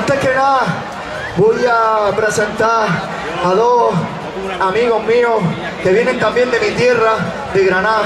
Antes que nada, voy a presentar a dos amigos míos que vienen también de mi tierra, de Granada.